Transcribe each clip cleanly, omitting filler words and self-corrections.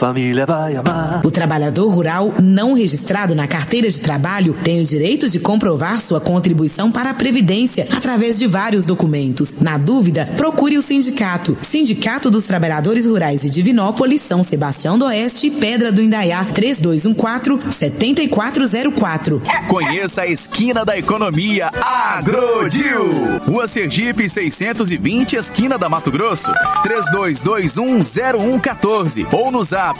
família vai amar. O trabalhador rural não registrado na carteira de trabalho tem o direito de comprovar sua contribuição para a Previdência através de vários documentos. Na dúvida, procure o sindicato. Sindicato dos Trabalhadores Rurais de Divinópolis, São Sebastião do Oeste e Pedra do Indaiá, 3214-7404. Conheça a esquina da economia Agrodil. Rua Sergipe 620, esquina da Mato Grosso, 32210114 ou no zap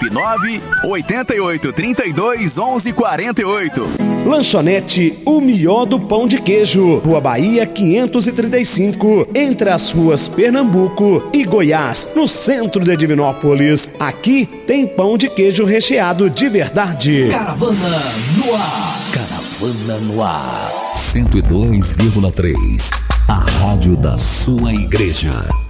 988321148. Lanchonete O Mió do Pão de Queijo, Rua Bahia 535, entre as ruas Pernambuco e Goiás, no centro de Divinópolis. Aqui tem pão de queijo recheado de verdade. Caravana no ar. Caravana no ar. 102,3. A rádio da sua igreja.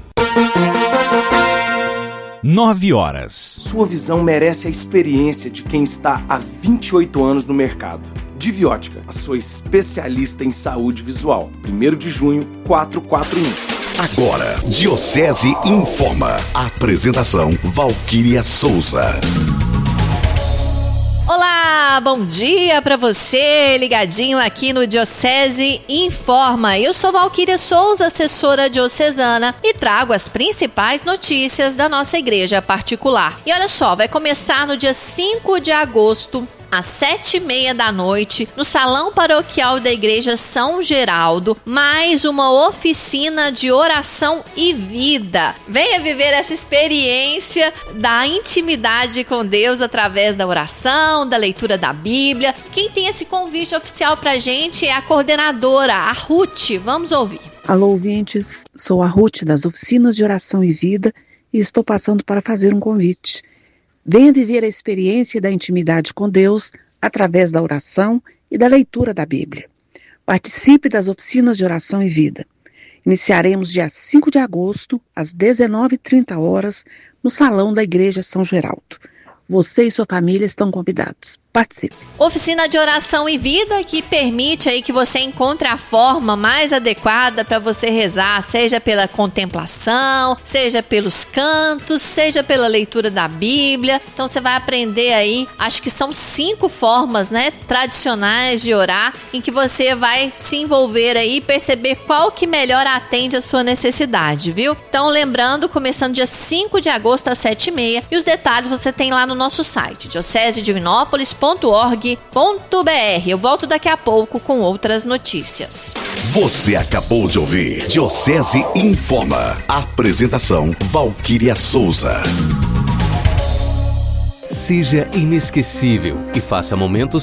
9 horas. Sua visão merece a experiência de quem está há 28 anos no mercado. Diviótica, a sua especialista em saúde visual. 1º de junho, 441. Agora, Diocese Informa. Apresentação, Valquíria Souza. Olá, bom dia para você, ligadinho aqui no Diocese Informa. Eu sou Valquíria Souza, assessora diocesana, e trago as principais notícias da nossa igreja particular. E olha só, vai começar no dia 5 de agosto, às 7h30 da noite, no Salão Paroquial da Igreja São Geraldo, mais uma oficina de oração e vida. Venha viver essa experiência da intimidade com Deus através da oração, da leitura da Bíblia. Quem tem esse convite oficial pra gente é a coordenadora, a Ruth. Vamos ouvir. Alô, ouvintes. Sou a Ruth das Oficinas de Oração e Vida e estou passando para fazer um convite. Venha viver a experiência da intimidade com Deus através da oração e da leitura da Bíblia. Participe das oficinas de oração e vida. Iniciaremos dia 5 de agosto, às 19h30, no Salão da Igreja São Geraldo. Você e sua família estão convidados. Participe. Oficina de oração e vida que permite aí que você encontre a forma mais adequada para você rezar, seja pela contemplação, seja pelos cantos, seja pela leitura da Bíblia. Então você vai aprender aí, acho que são 5 formas, né, tradicionais de orar, em que você vai se envolver aí e perceber qual que melhor atende a sua necessidade, viu? Então lembrando, começando dia 5 de agosto às 7h30, e os detalhes você tem lá no nosso site, diocesedivinópolis.org.br. Eu volto daqui a pouco com outras notícias. Você acabou de ouvir Diocese Informa. Apresentação, Valquíria Souza. Seja inesquecível e faça momentos